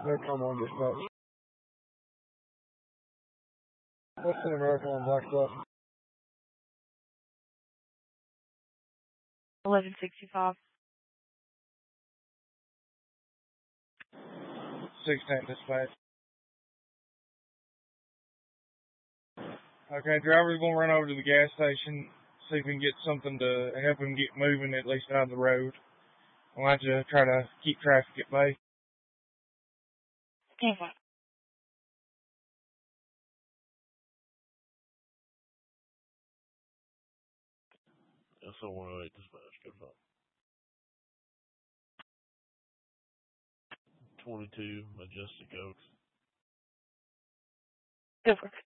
No come on dispatch. What's the American on Black Bus? 1165. 16 dispatch. Okay, driver's gonna run over to the gas station, see if we can get something to help him get moving at least out of the road. I'll have to try to keep traffic at bay. Okay. SO 108 dispatch, good fight. 22 Majestic Oaks. Go for it.